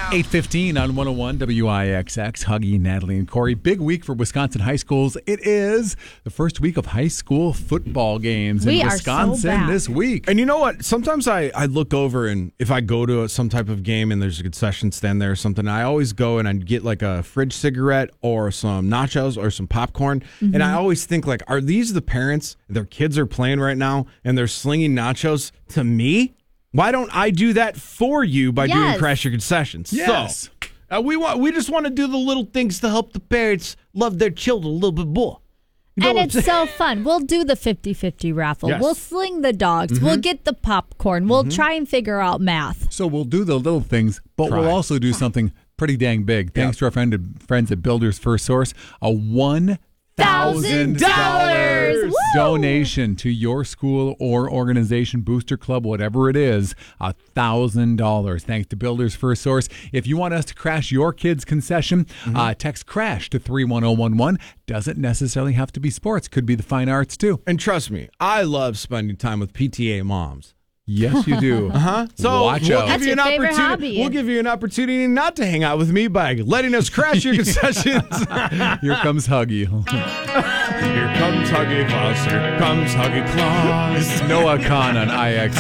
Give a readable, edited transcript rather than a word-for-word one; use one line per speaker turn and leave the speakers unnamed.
8:15 on 101 WIXX. Huggy, Natalie, and Corey. Big week for Wisconsin high schools. It is the first week of high school football games in Wisconsin this week.
And you know what? Sometimes I look over, and if I go to some type of game and there's a concession stand there or something, I always go and I get like a fridge cigarette or some nachos or some popcorn. Mm-hmm. And I always think, like, are these the parents? Their kids are playing right now and they're slinging nachos to me? Why don't I do that for you by doing Crash Your Concessions?
Yes.
So, we just want to do the little things to help the parents love their children a little bit more.
And it's so fun. We'll do the 50-50 raffle. Yes. We'll sling the dogs. Mm-hmm. We'll get the popcorn. We'll try and figure out math.
So we'll do the little things, but we'll also do something pretty dang big. Thanks to our friends at Builders First Source. A $1,000 donation to your school or organization, booster club, whatever it is. $1,000. Thanks to Builders First Source. If you want us to crash your kid's concession, text CRASH to 31011. Doesn't necessarily have to be sports. Could be the fine arts too.
And trust me, I love spending time with PTA moms.
Yes, you do.
So
watch out.
That's your favorite hobby.
We'll give you an opportunity not to hang out with me by letting us crash your concessions.
Here comes Huggy.
Here comes Huggy Claus. Here comes Huggy Claus.
Noah Khan on IX.